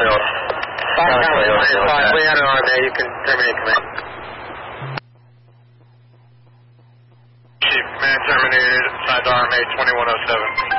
Field. 5 Leon and RMA, you can terminate command. Chief, command terminated, assigned to RMA 2107.